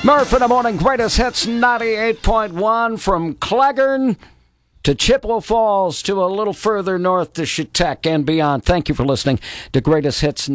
Murph in the Morning, greatest hits 98.1 from Cleghorn to Chippewa Falls to a little further north to Chetek and beyond. Thank you for listening to Greatest Hits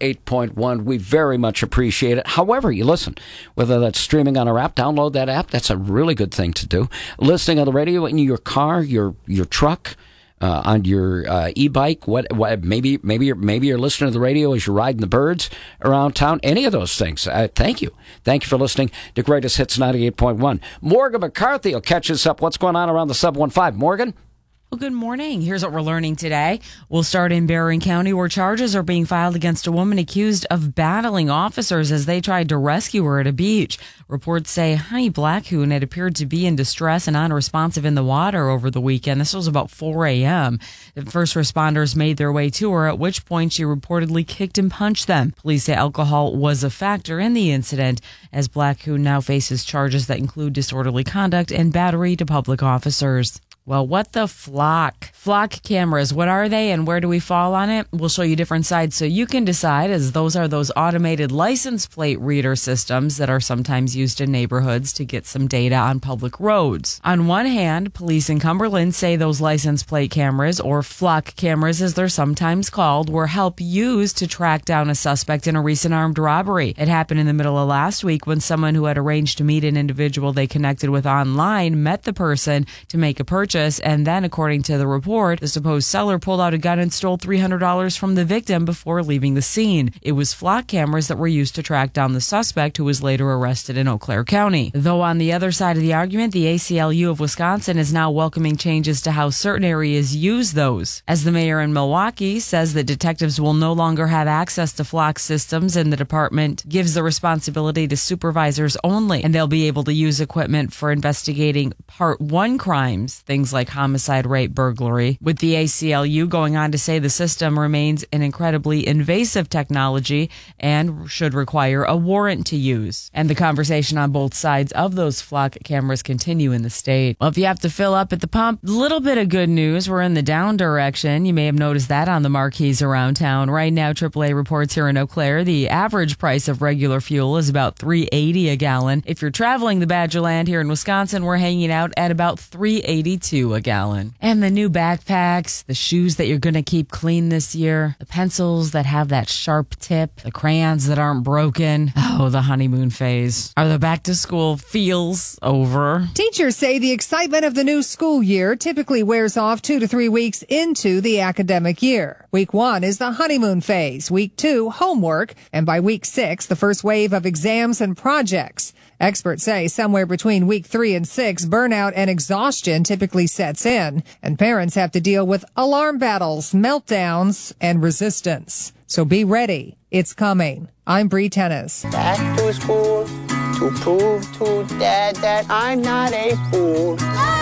98.1. We very much appreciate it. However you listen, whether that's streaming on our app, download that app. That's a really good thing to do. Listening on the radio in your car, your truck, on your e-bike, maybe you're listening to the radio as you're riding the birds around town. Any of those things. Thank you for listening to Greatest Hits 98.1. Morgan McCarthy will catch us up. What's going on around the sub 15? Morgan. Well, good morning. Here's what we're learning today. We'll start in Barron County, where charges are being filed against a woman accused of battling officers as they tried to rescue her at a beach. Reports say Honey Blackhoon had appeared to be in distress and unresponsive in the water over the weekend. This was about 4 a.m. The first responders made their way to her, at which point she reportedly kicked and punched them. Police say alcohol was a factor in the incident, as Blackhoon now faces charges that include disorderly conduct and battery to public officers. Well, what the flock? Flock cameras, what are they and where do we fall on it? We'll show you different sides so you can decide, as those are those automated license plate reader systems that are sometimes used in neighborhoods to get some data on public roads. On one hand, police in Cumberland say those license plate cameras, or flock cameras as they're sometimes called, were help used to track down a suspect in a recent armed robbery. It happened in the middle of last week when someone who had arranged to meet an individual they connected with online met the person to make a purchase. And then, according to the report, the supposed seller pulled out a gun and stole $300 from the victim before leaving the scene. It was flock cameras that were used to track down the suspect, who was later arrested in Eau Claire County. Though on the other side of the argument, the ACLU of Wisconsin is now welcoming changes to how certain areas use those, as the mayor in Milwaukee says that detectives will no longer have access to flock systems, and the department gives the responsibility to supervisors only, and they'll be able to use equipment for investigating Part 1 crimes, things like homicide, rape, burglary, with the ACLU going on to say the system remains an incredibly invasive technology and should require a warrant to use. And the conversation on both sides of those flock cameras continue in the state. Well, if you have to fill up at the pump, little bit of good news. We're in the down direction. You may have noticed that on the marquees around town. Right now, AAA reports here in Eau Claire, the average price of regular fuel is about $3.80 a gallon. If you're traveling the Badgerland here in Wisconsin, we're hanging out at about $3.82 a gallon. And the new backpacks, the shoes that you're going to keep clean this year, the pencils that have that sharp tip, the crayons that aren't broken. Oh, the honeymoon phase. Are the back to school feels over? Teachers say the excitement of the new school year typically wears off 2 to 3 weeks into the academic year. Week 1 is the honeymoon phase. Week 2, homework. And by week 6, the first wave of exams and projects. Experts say somewhere between week 3 and 6, burnout and exhaustion typically sets in, and parents have to deal with alarm battles, meltdowns, and resistance. So be ready. It's coming. I'm Bree Tennis. Back to school to prove to Dad that I'm not a fool.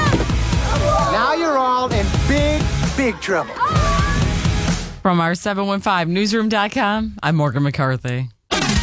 Now you're all in big trouble. From our 715newsroom.com, I'm Morgan McCarthy.